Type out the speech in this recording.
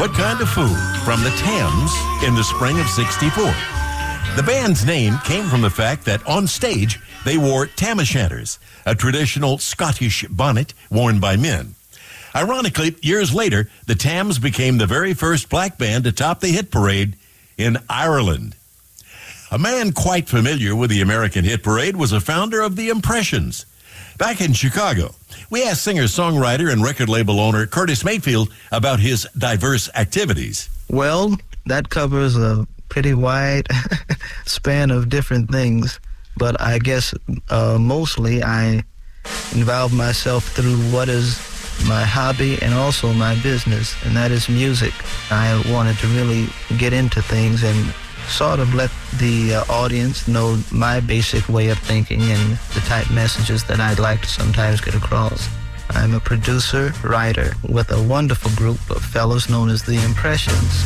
What Kind of Fool from the Tams in the spring of '64. The band's name came from the fact that on stage they wore tam o' shanters, a traditional Scottish bonnet worn by men. Ironically, years later, the Tams became the very first black band to top the hit parade in Ireland. A man quite familiar with the American hit parade was a founder of the Impressions. Back in Chicago, we asked singer-songwriter and record label owner Curtis Mayfield about his diverse activities. Well, that covers a pretty wide span of different things, but I guess mostly I involve myself through what is my hobby and also my business, and that is music. I wanted to really get into things and sort of let the audience know my basic way of thinking and the type messages that I'd like to sometimes get across. I'm a producer, writer with a wonderful group of fellows known as the Impressions.